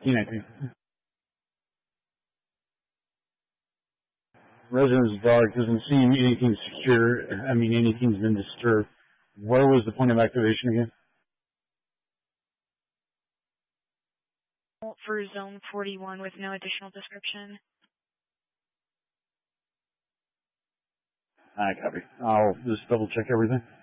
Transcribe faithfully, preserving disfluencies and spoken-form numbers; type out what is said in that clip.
T nineteen. Residence dark, doesn't seem anything secure. I mean, anything's been disturbed. Where was the point of activation again? For zone forty-one with no additional description. I copy. I'll just double check everything.